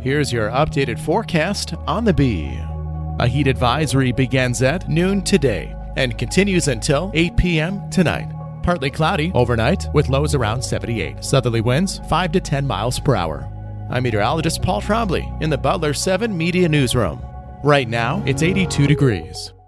Here's your updated forecast on the Bee. A heat advisory begins at noon today and continues until 8 p.m. tonight. Partly cloudy overnight with lows around 78. Southerly winds 5 to 10 miles per hour. I'm meteorologist Paul Trombley in the Butler 7 Media Newsroom. Right now, it's 82 degrees.